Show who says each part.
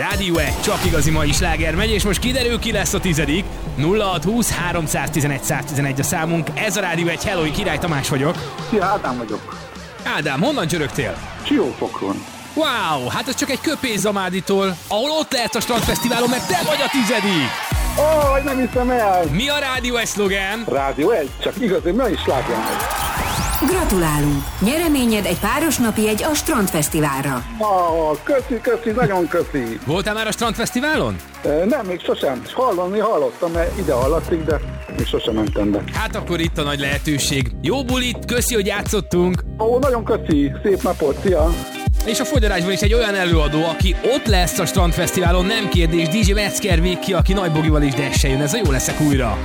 Speaker 1: Rádió 1, csak igazi mai sláger megy, és most kiderül, ki lesz a 10. 0620 311 111 a számunk. Ez a Rádió 1, hello, Király Tamás vagyok.
Speaker 2: Szia, Ádám vagyok.
Speaker 1: Ádám, honnan csörögtél?
Speaker 2: Siófokon.
Speaker 1: Wow, hát ez csak egy köpés Zamáditól, ahol ott lehetsz a strandfesztiválon, mert te vagy a 10.
Speaker 2: Ó, nem hiszem el.
Speaker 1: Mi a Rádió 1 szlogán?
Speaker 2: Rádió 1, csak igazi mai sláger megy.
Speaker 3: Gratulálunk! Nyereményed egy páros napi jegy a Strandfesztiválra.
Speaker 2: Köszi, nagyon köszi.
Speaker 1: Voltál már a strandfesztiválon?
Speaker 2: Nem, még sosem. Hallottam, mert ide hallatszik, de még sosem mentem be.
Speaker 1: Hát akkor itt a nagy lehetőség. Jó bulit, köszi, hogy játszottunk.
Speaker 2: Ó, nagyon köszi. Szép napot, szia.
Speaker 1: És a Fogyarásban is egy olyan előadó, aki ott lesz a strandfesztiválon, nem kérdés, DJ Metzger Viki, aki Nagy Bogival is jön. Ez a Jó leszek újra.